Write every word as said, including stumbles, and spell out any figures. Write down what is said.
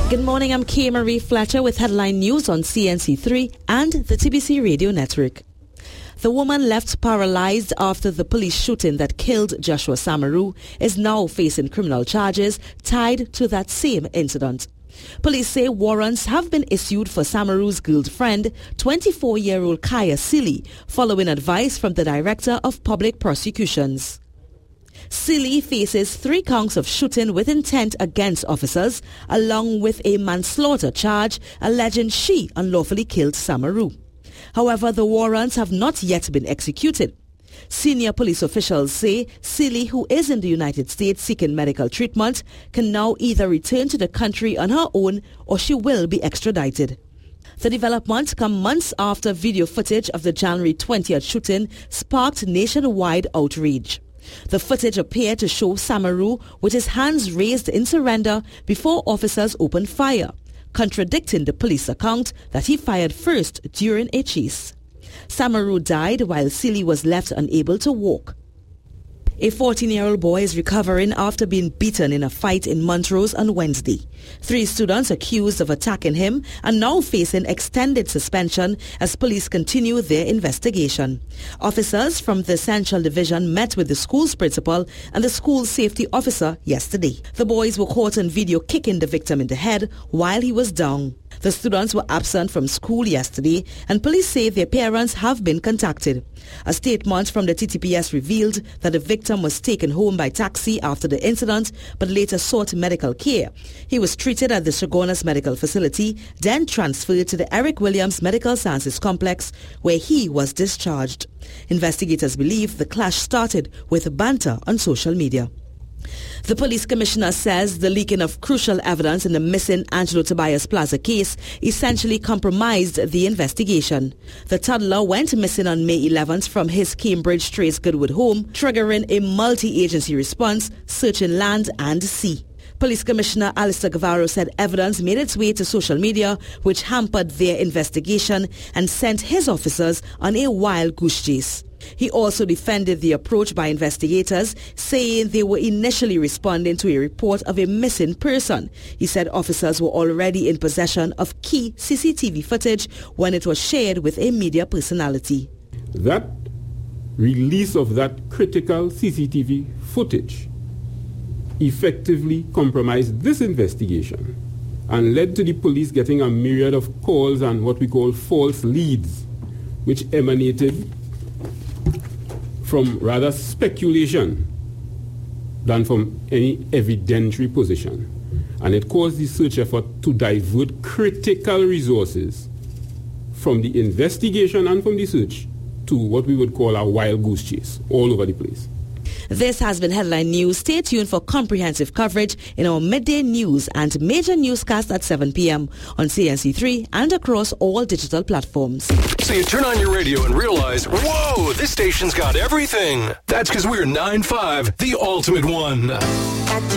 Good morning, I'm Kay Marie Fletcher with headline news on C N C three and the T B C Radio Network. The woman left paralyzed after the police shooting that killed Joshua Samaru is now facing criminal charges tied to that same incident. Police say warrants have been issued for Samaru's girlfriend, twenty-four-year-old Kaya Silly, following advice from the Director of Public Prosecutions. Silly faces three counts of shooting with intent against officers, along with a manslaughter charge alleging she unlawfully killed Samaru. However, the warrants have not yet been executed. Senior police officials say Silly, who is in the United States seeking medical treatment, can now either return to the country on her own or she will be extradited. The development comes months after video footage of the January twentieth shooting sparked nationwide outrage. The footage appeared to show Samaru with his hands raised in surrender before officers opened fire, contradicting the police account that he fired first during a chase. Samaru died while Silly was left unable to walk. A fourteen-year-old boy is recovering after being beaten in a fight in Montrose on Wednesday. Three students accused of attacking him are now facing extended suspension as police continue their investigation. Officers from the Central Division met with the school's principal and the school's safety officer yesterday. The boys were caught on video kicking the victim in the head while he was down. The students were absent from school yesterday and police say their parents have been contacted. A statement from the T T P S revealed that the victim was taken home by taxi after the incident but later sought medical care. He was treated at the Chaguanas Medical Facility, then transferred to the Eric Williams Medical Sciences Complex where he was discharged. Investigators believe the clash started with banter on social media. The police commissioner says the leaking of crucial evidence in the missing Angelo Tobias Plaza case essentially compromised the investigation. The toddler went missing on May eleventh from his Cambridge Trace Goodwood home, triggering a multi-agency response searching land and sea. Police Commissioner Alistair Guevara said evidence made its way to social media, which hampered their investigation and sent his officers on a wild goose chase. He also defended the approach by investigators, saying they were initially responding to a report of a missing person. He said officers were already in possession of key C C T V footage when it was shared with a media personality. That release of that critical C C T V footage effectively compromised this investigation and led to the police getting a myriad of calls and what we call false leads, which emanated from rather speculation than from any evidentiary position. And it caused the search effort to divert critical resources from the investigation and from the search to what we would call a wild goose chase all over the place. This has been Headline News. Stay tuned for comprehensive coverage in our midday news and major newscast at seven p.m. on C N C three and across all digital platforms. So you turn on your radio and realize, whoa, this station's got everything. That's because we're nine five, the ultimate one.